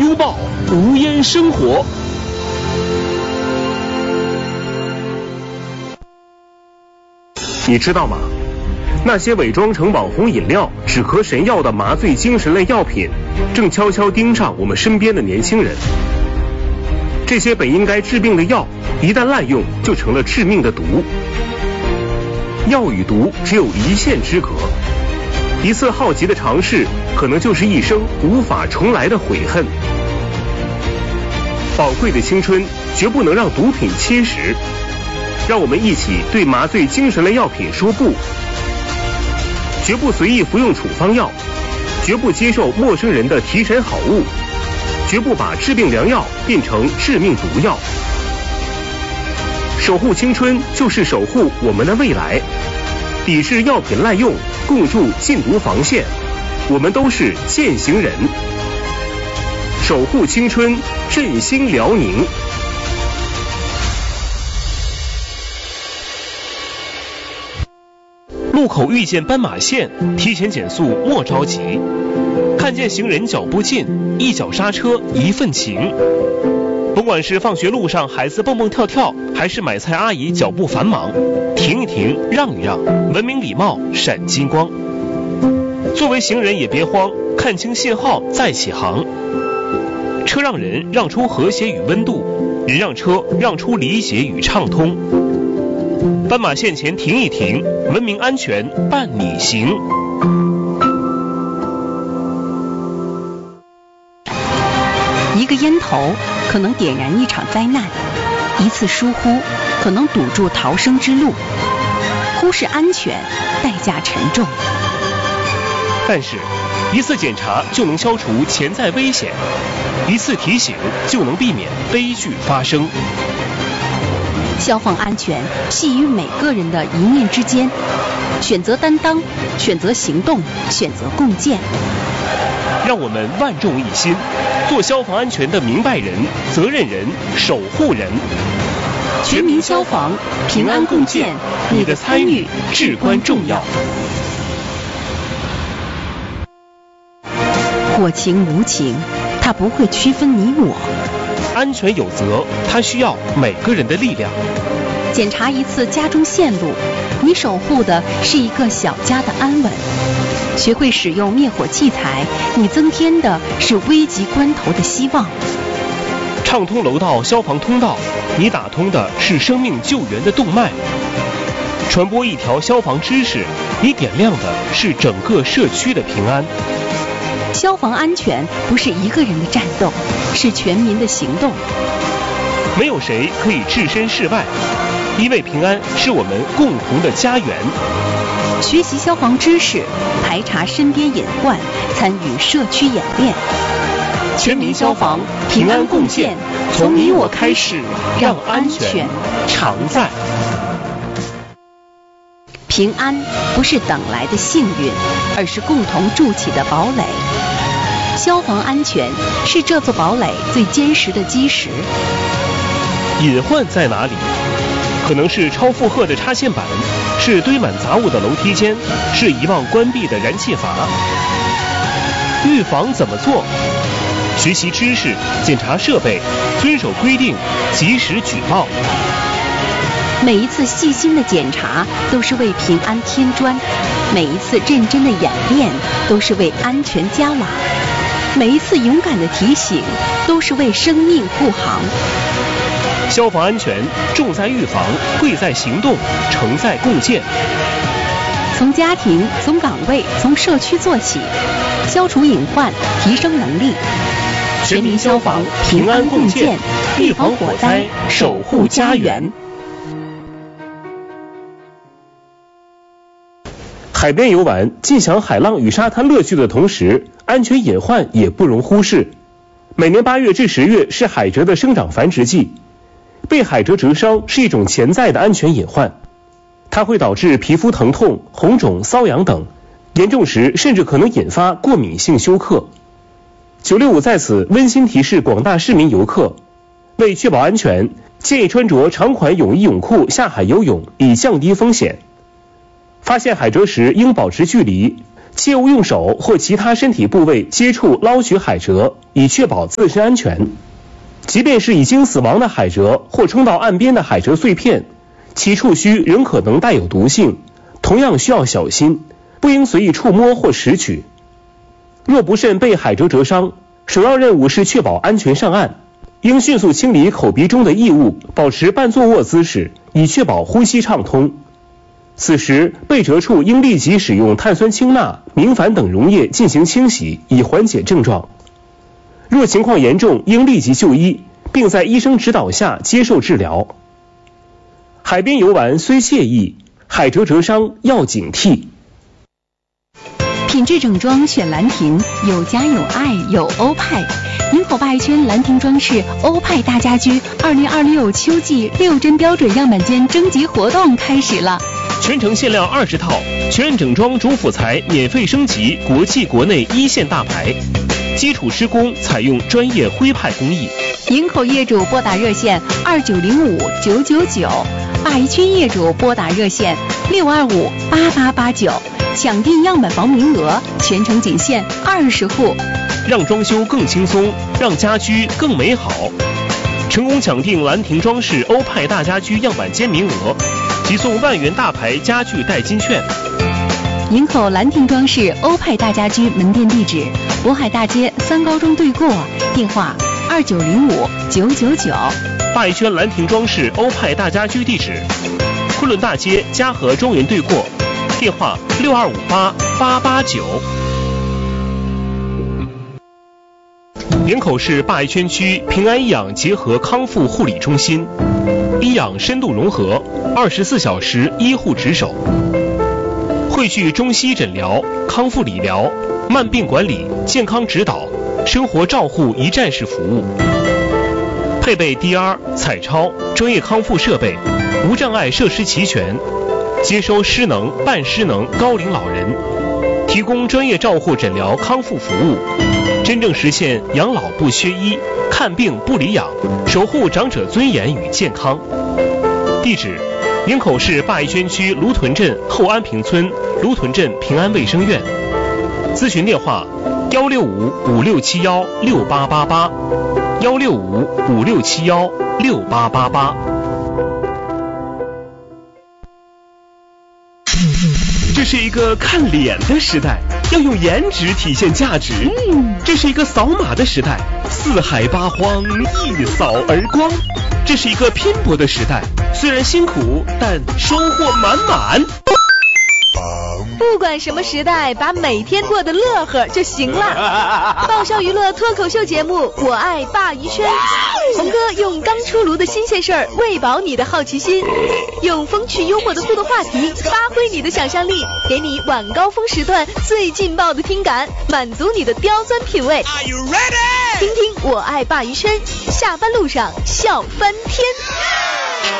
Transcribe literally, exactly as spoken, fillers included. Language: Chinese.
优报无烟生活。 你知道吗？那些伪装成网红饮料、止咳神药的麻醉精神类药品，正悄悄盯上我们身边的年轻人。这些本应该治病的药，一旦滥用，就成了致命的毒。药与毒只有一线之隔，一次好奇的尝试，可能就是一生无法重来的悔恨。宝贵的青春绝不能让毒品侵蚀，让我们一起对麻醉精神类药品说不，绝不随意服用处方药，绝不接受陌生人的提神好物，绝不把治病良药变成致命毒药。守护青春就是守护我们的未来，抵制药品滥用，共筑禁毒防线，我们都是践行人。守护青春，振兴辽宁。 路口遇见斑马线，提前减速莫着急，看见行人脚步近，一脚刹车一份情。不管是放学路上孩子蹦蹦跳跳，还是买菜阿姨脚步繁忙，停一停，让一让，文明礼貌闪金光。作为行人也别慌，看清信号再起航。车让人让出和谐与温度，人让车让出理解与畅通。斑马线前停一停，文明安全伴你行。 一个烟头可能点燃一场灾难，一次疏忽可能堵住逃生之路。忽视安全，代价沉重。 但是，一次检查就能消除潜在危险，一次提醒就能避免悲剧发生。 消防安全系于每个人的一念之间，选择担当，选择行动，选择共建。 让我们万众一心，做消防安全的明白人、责任人、守护人。 全民消防，平安共建，你的参与至关重要。火情无情，它不会区分你我。 安全有责，它需要每个人的力量。 检查一次家中线路，你守护的是一个小家的安稳。学会使用灭火器材，你增添的是危急关头的希望。 畅通楼道消防通道，你打通的是生命救援的动脉。传播一条消防知识，你点亮的是整个社区的平安。 消防安全不是一个人的战斗，是全民的行动。 没有谁可以置身事外，因为平安是我们共同的家园。 学习消防知识，排查身边隐患，参与社区演练。 全民消防，平安共建，从你我开始，让安全常在。 平安不是等来的幸运，而是共同筑起的堡垒。消防安全是这座堡垒最坚实的基石。 隐患在哪里？可能是超负荷的插线板，是堆满杂物的楼梯间，是遗忘关闭的燃气阀。预防怎么做？学习知识，检查设备，遵守规定，及时举报。 每一次细心的检查都是为平安添砖，每一次认真的演练都是为安全加瓦，每一次勇敢的提醒都是为生命护航。 消防安全重在预防，贵在行动，成在共建。 从家庭、从岗位、从社区做起，消除隐患，提升能力。 全民消防，平安共建，预防火灾，守护家园。 海边游玩，尽享海浪与沙滩乐趣的同时，安全隐患也不容忽视。每年八月至十月是海蜇的生长繁殖季，被海蜇蜇伤是一种潜在的安全隐患，它会导致皮肤疼痛、红肿、瘙痒等，严重时甚至可能引发过敏性休克。九六五在此温馨提示广大市民游客，为确保安全，建议穿着长款泳衣泳裤下海游泳，以降低风险。发现海蜇时应保持距离， 切勿用手或其他身体部位接触捞取海蜇，以确保自身安全。即便是已经死亡的海蜇或冲到岸边的海蜇碎片，其触须仍可能带有毒性，同样需要小心，不应随意触摸或拾取。若不慎被海蜇蜇伤，首要任务是确保安全上岸，应迅速清理口鼻中的异物，保持半坐卧姿势，以确保呼吸畅通。此时被蜇处应立即使用碳酸氢钠、明矾等溶液进行清洗，以缓解症状。若情况严重，应立即就医，并在医生指导下接受治疗。海边游玩虽惬意，海蜇蜇伤要警惕。 品质整装选兰亭，有家有爱有欧派。营口八一圈兰亭装饰欧派大家居二零二六秋季六针标准样板间征集活动开始了， 全程限量二十套，全案整装主辅材免费升级国际国内一线大牌，基础施工采用专业徽派工艺。 营口业主拨打热线二九零五九九九，八一圈业主拨打热线六二五八八八九，抢订样板房名额，全程仅限二十户。 让装修更轻松，让家居更美好。成功抢订兰亭装饰欧派大家居样板间名额，即送万元大牌家具代金券。 营口兰亭装饰欧派大家居门店地址：渤海大街三高中对过，电话二九零五九九九。 八一圈兰亭装饰欧派大家居地址：昆仑大街嘉禾庄园对过，电话六二五八八八九。营口市八一圈区平安医养结合康复护理中心，医养深度融合，二十四小时医护值守，汇聚中西诊疗、康复理疗、慢病管理、健康指导、生活照护一站式服务，配备 D R、彩超、专业康复设备，无障碍设施齐全，接收失能、半失能高龄老人，提供专业照护诊疗康复服务，真正实现养老不缺医，看病不离养，守护长者尊严与健康。地址：营口市八一圈区芦屯镇后安平村芦屯镇平安卫生院。咨询电话：幺六五五六七幺六八八八，幺六五五六七幺六八八八。这是一个看脸的时代，要用颜值体现价值。嗯，这是一个扫码的时代，四海八荒一扫而光。这是一个拼搏的时代，虽然辛苦，但收获满满。 不管什么时代，把每天过得乐呵就行了。爆笑娱乐脱口秀节目《我爱鲅鱼圈》，红哥用刚出炉的新鲜事儿喂饱你的好奇心，用风趣幽默的互动话题发挥你的想象力，给你晚高峰时段最劲爆的听感，满足你的刁钻品味。听听《我爱鲅鱼圈》，下班路上笑翻天。